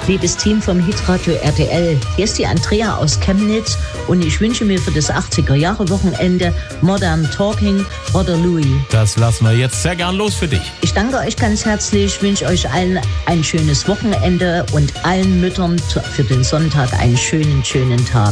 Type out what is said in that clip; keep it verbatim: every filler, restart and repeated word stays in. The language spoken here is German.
liebes Team vom Hitradio R T L. Hier ist die Andrea aus Chemnitz und ich wünsche mir für das achtziger-Jahre-Wochenende Modern Talking, Brother Louis. Das lassen wir jetzt sehr gern los für dich. Ich danke euch ganz herzlich, wünsche euch allen ein schönes Wochenende und allen Müttern für den Sonntag einen schönen, schönen Tag.